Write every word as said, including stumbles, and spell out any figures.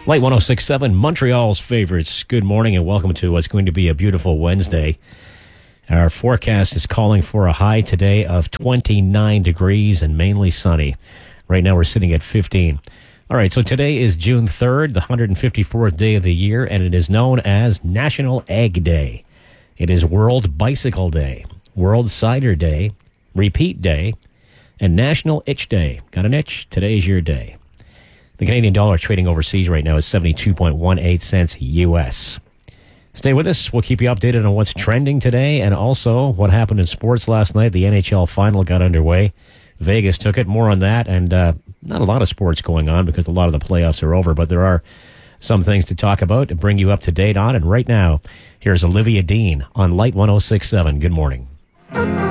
Light one oh six point seven, Montreal's favorites. Good morning and welcome to what's going to be a beautiful Wednesday. Our forecast is calling for a high today of twenty-nine degrees and mainly sunny. Right now we're sitting at fifteen. All right, so today is June third, the one hundred fifty-fourth day of the year, and it is known as National Egg Day. It is World Bicycle Day, World Cider Day, Repeat Day, and National Itch Day. Got an itch? Today's your day. The Canadian dollar trading overseas right now is seventy-two point one eight cents U S. Stay with us. We'll keep you updated on what's trending today and also what happened in sports last night. The N H L final got underway. Vegas took it. More on that. And uh, not a lot of sports going on because a lot of the playoffs are over, but there are some things to talk about and bring you up to date on. And right now, here's Olivia Dean on Light one oh six point seven. Good morning.